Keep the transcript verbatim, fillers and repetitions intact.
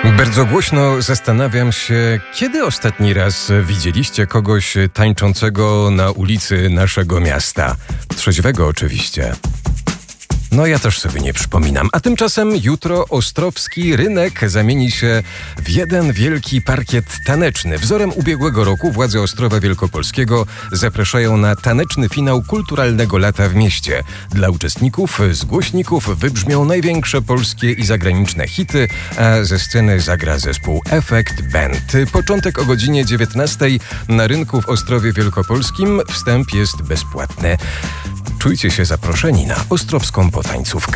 Bardzo głośno zastanawiam się, kiedy ostatni raz widzieliście kogoś tańczącego na ulicy naszego miasta? Trzeźwego oczywiście. No ja też sobie nie przypominam. A tymczasem jutro Ostrowski Rynek zamieni się w jeden wielki parkiet taneczny. Wzorem ubiegłego roku władze Ostrowa Wielkopolskiego zapraszają na taneczny finał kulturalnego lata w mieście. Dla uczestników z głośników wybrzmią największe polskie i zagraniczne hity, a ze sceny zagra zespół Effect Band. Początek o godzinie dziewiętnastej na rynku w Ostrowie Wielkopolskim. Wstęp jest bezpłatny. Czujcie się zaproszeni na ostrowską potańcówkę.